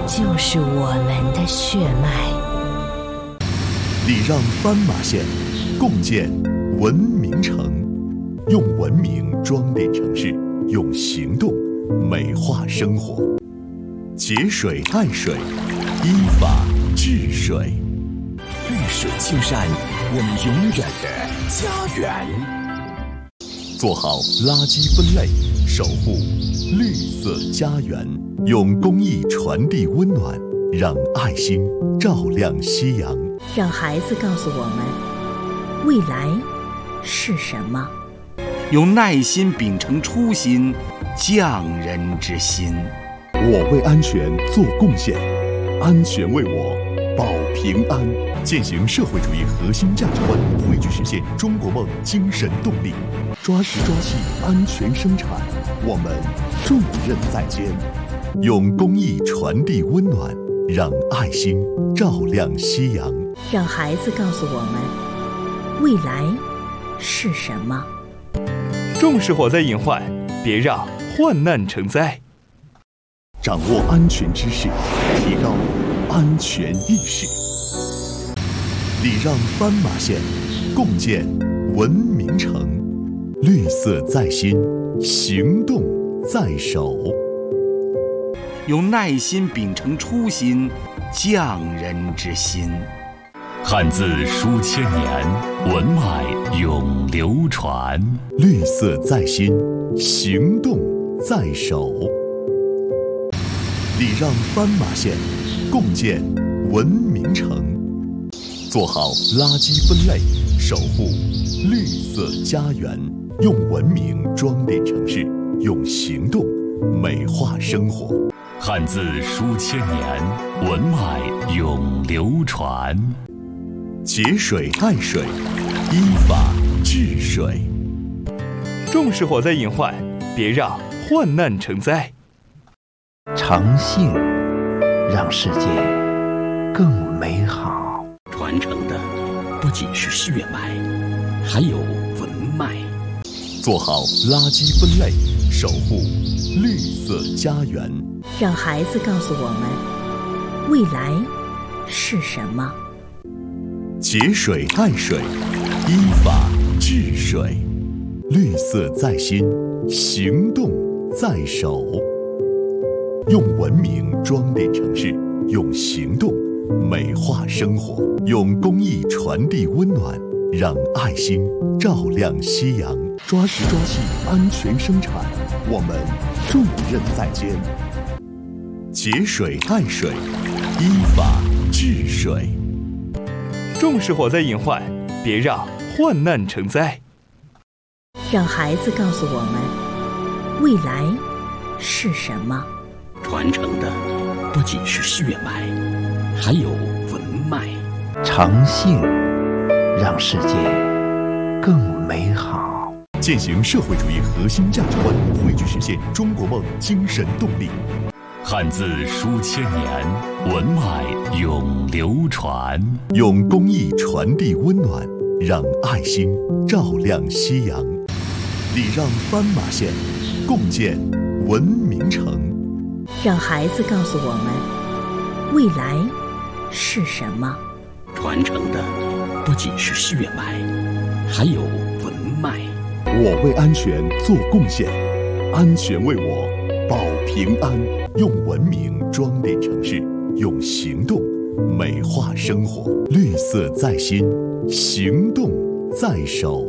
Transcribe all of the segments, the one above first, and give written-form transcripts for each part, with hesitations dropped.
就是我们的血脉。 礼让斑马线，共建文明城，用文明装点城市，用行动美化生活。节水爱水，依法治水。 绿水青山，我们永远的家园。 做好垃圾分类，守护绿色家园，用公益传递温暖，让爱心照亮夕阳。 让孩子告诉我们，未来是什么？ 用耐心秉承初心，匠人之心。 我为安全做贡献，安全为我保平安。践行社会主义核心价值观，汇聚实现中国梦精神动力。抓实抓细，安全生产，我们重任在肩。用公益传递温暖，让爱心照亮夕阳。 让孩子告诉我们，未来是什么？ 重视火灾隐患，别让患难成灾。 掌握安全知识，提高安全意识。礼让斑马线，共建文明城。绿色在心，行动在手。 用耐心秉承初心，匠人之心。 汉字书千年，文脉永流传。 绿色在心，行动在手。礼让斑马线，共建文明城。做好垃圾分类，守护绿色家园，用文明装点城市，用行动美化生活。 汉字书千年，文脉永流传。 节水爱水，依法治水。 重视火灾隐患，别让患难成灾。 诚信让世界更美好。 传承的不仅是血脉，还有文脉。 做好垃圾分类，守护绿色家园。 让孩子告诉我们，未来是什么？ 节水爱水，依法治水。绿色在心，行动在手。用文明装点城市，用行动美化生活。用公益传递温暖，让爱心照亮夕阳。抓实抓细，安全生产，我们重任在肩。节水爱水，依法治水。 重视火灾隐患，别让患难成灾。 让孩子告诉我们，未来是什么？ 传承的不仅是血脉，还有文脉。 诚信让世界更美好。 践行社会主义核心价值观，汇聚实现中国梦精神动力。 汉字书千年，文脉永流传。 用公益传递温暖，让爱心照亮夕阳。礼让斑马线，共建文明城。 让孩子告诉我们，未来是什么？ 传承的不仅是血脉，还有文脉。 我为安全做贡献，安全为我保平安。用文明装点城市，用行动美化生活。绿色在心，行动在手。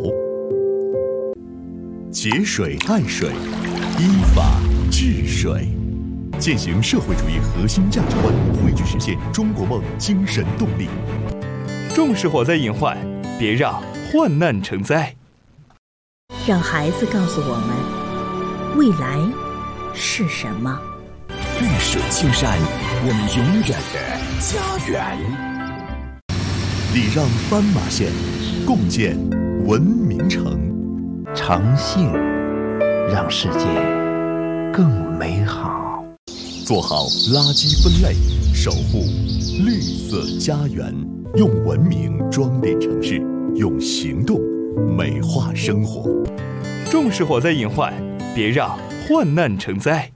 节水爱水，依法治水。践行社会主义核心价值观，汇聚实现中国梦精神动力。 重视火灾隐患，别让患难成灾。 让孩子告诉我们，未来是什么？ 绿水青山，我们永远的家园。 礼让斑马线，共建文明城。 诚信让世界更美好。 做好垃圾分类，守护绿色家园。用文明装点城市，用行动美化生活。 重视火灾隐患，别让患难成灾。